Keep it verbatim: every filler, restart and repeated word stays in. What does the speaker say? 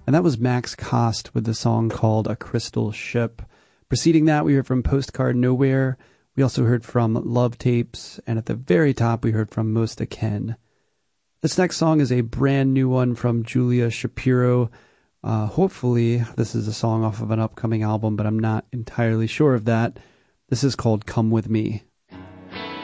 And that was Max Cost with the song called A Crystal Ship. Preceding that, we heard from Postcard Nowhere. We also heard from Love Tapes. And at the very top, we heard from Mosta Ken. This next song is a brand new one from Julia Shapiro. Uh, hopefully, this is a song off of an upcoming album, but I'm not entirely sure of that. This is called Come With Me.